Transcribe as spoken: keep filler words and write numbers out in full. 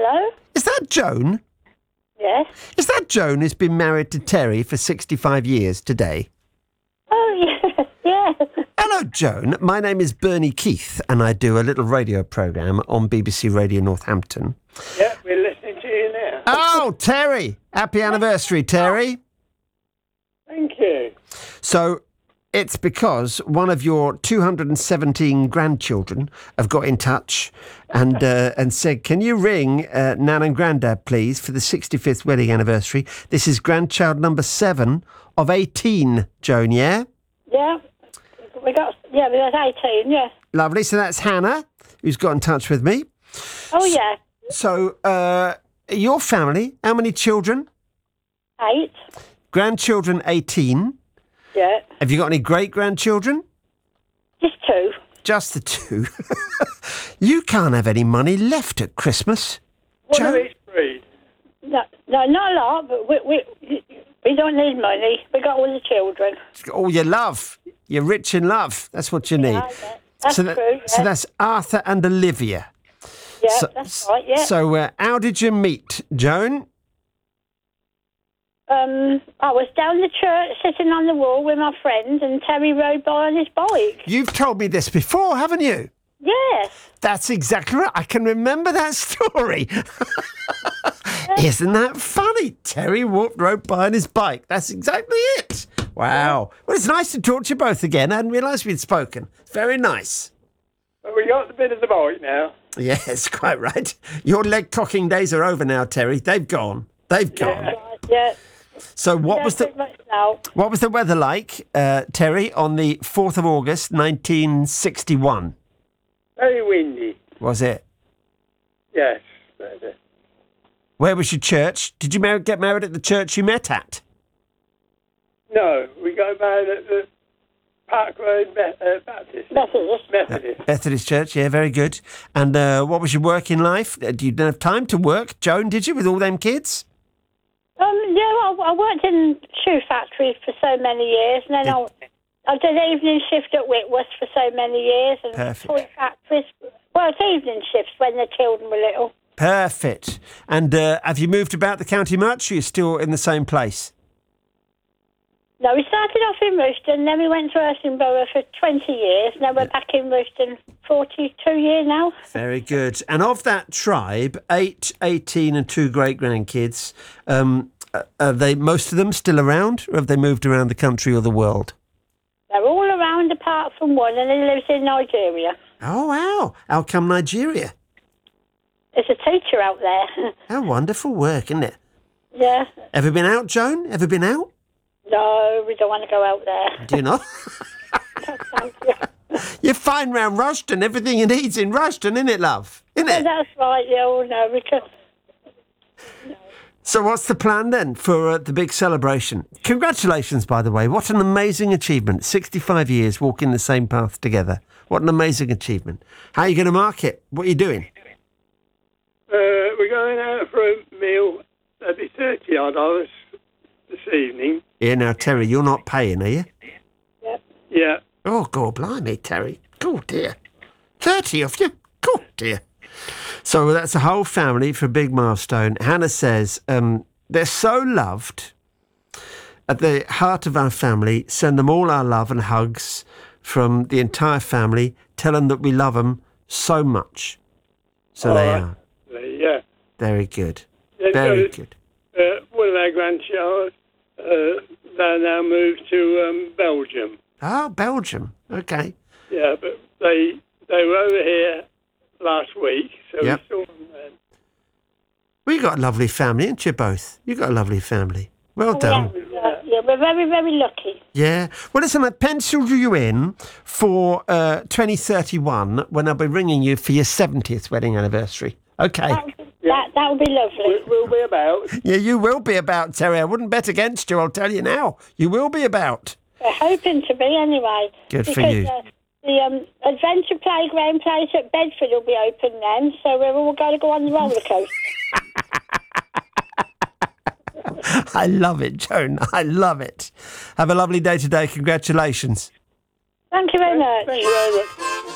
Hello? Is that Joan? Yes. Is that Joan who's been married to Terry for sixty-five years today? Oh, yes, yes. Hello, Joan. My name is Bernie Keith, and I do a little radio programme on B B C Radio Northampton. Yeah, we're listening to you now. Oh, Terry! Happy anniversary, Terry. Thank you. So, it's because one of your two hundred seventeen grandchildren have got in touch and uh, and said, can you ring uh, Nan and Grandad, please, for the sixty-fifth wedding anniversary? This is grandchild number seven of eighteen, Joan, yeah? Yeah. We got, yeah, we got eighteen, yes. Lovely. So that's Hannah, who's got in touch with me. Oh, yeah. So, uh, your family, how many children? Eight. Grandchildren, eighteen. Yeah. Have you got any great-grandchildren? Just two. Just the two. You can't have any money left at Christmas. What Joan? of each breed? No, no, not a lot, but we, we, we don't need money. We got all the children. All your love. You're rich in love. That's what you need. Yeah, yeah. That's so, that- true, yeah. so that's Arthur and Olivia. Yeah, so, that's right, yeah. So uh, how did you meet, Joan? Um, I was down the church sitting on the wall with my friend, and Terry rode by on his bike. You've told me this before, haven't you? Yes. That's exactly right. I can remember that story. Isn't that funny? Terry walked, rode by on his bike. That's exactly it. Wow. Well, it's nice to talk to you both again. I hadn't realised we'd spoken. Very nice. Well, we got the bit of the bike now. Yes, quite right. Your leg cocking days are over now, Terry. They've gone. They've gone. Right, yeah. So what Yeah, was the pretty much now. what was the weather like, uh, Terry, on the fourth of August, nineteen sixty-one? Very windy. Was it? Yes. That's it. Where was your church? Did you mar- get married at the church you met at? No, we go married at the Park Road Be- uh, Baptist. Methodist. Methodist. Methodist Church, yeah, very good. And uh, what was your working life? Uh, You didn't have time to work, Joan, did you, with all them kids? Um, yeah, I, I worked in shoe factories for so many years, and then I, I did evening shift at Whitworth for so many years, and Perfect. toy factories. Well, it's evening shifts when the children were little. Perfect. And uh, have you moved about the county much, or are you still in the same place? No, we started off in Royston, then we went to Erskineborough for twenty years, and then we're back in Royston forty-two years now. Very good. And of that tribe, eight, eighteen and two great-grandkids, um, uh, are they, most of them still around, or have they moved around the country or the world? They're all around apart from one, and he lives in Nigeria. Oh, wow. How come Nigeria? There's a teacher out there. How wonderful work, isn't it? Yeah. Ever been out, Joan? Ever been out? No, we don't want to go out there. Do you not? Thank you. You're fine round Rushton. Everything you need's in Rushton, isn't it, love? Isn't Yeah, it? that's right, yeah, oh no, we could... So what's the plan then for uh, the big celebration? Congratulations, by the way. What an amazing achievement. sixty-five years walking the same path together. What an amazing achievement. How are you going to mark it? What are you doing? Uh, we're going out for a meal. That'll be thirty odd dollars this evening. Yeah, now, Terry, you're not paying, are you? Yep. Yeah. Oh, God, blimey, Terry. Oh, dear. thirty of you? Oh, dear. So that's a whole family for a big milestone. Hannah says um, they're so loved. At the heart of our family, send them all our love and hugs from the entire family. Tell them that we love them so much. So All they right. are. Yeah. Very good. Yeah, Very so, good. Uh, one of our grandchildren, uh, they now moved to um, Belgium. Oh, Belgium. Okay. Yeah, but they they were over here last week, so Yep. we saw them then. Well, you got a lovely family, ain't you both? You got a lovely family. Well Oh, done. yeah, yeah, yeah, we're very, very lucky. Yeah. Well, listen, I penciled you in for uh, twenty thirty-one when I'll be ringing you for your seventieth wedding anniversary. Okay. That, that, that would be lovely. We, we'll be about. Yeah, you will be about, Terry. I wouldn't bet against you, I'll tell you now. You will be about. We're hoping to be anyway. Good for because, you. Uh, the um, Adventure Playground place at Bedford will be open then, so we're all going to go on the roller coaster. I love it, Joan. I love it. Have a lovely day today. Congratulations. Thank you very much. Thank you very much.